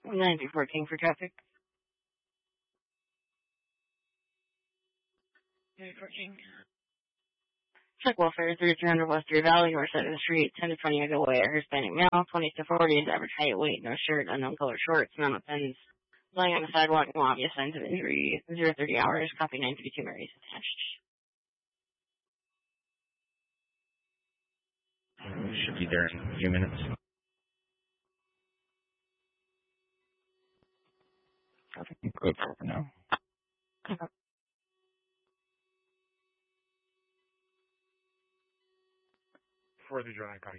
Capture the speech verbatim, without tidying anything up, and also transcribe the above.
ninety fourteen for traffic. ninety fourteen. Check welfare, three three hundred West Deer Valley, north side of the street, ten to twenty underway, Hispanic male, twenty to forty is average height, weight, no shirt, unknown color shorts, none of pens, laying on the sidewalk, no obvious signs of injury, zero thirty hours, copy nine thirty-two Mary's attached. Should be there in a few minutes. I think I'm good for now. Four three zero nine, copy.